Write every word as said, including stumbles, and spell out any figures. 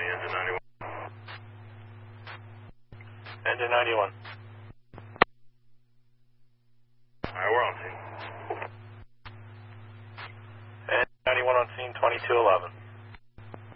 engine ninety-one. Engine ninety-one. Alright, we're on scene. Engine ninety-one on scene, twenty-two eleven.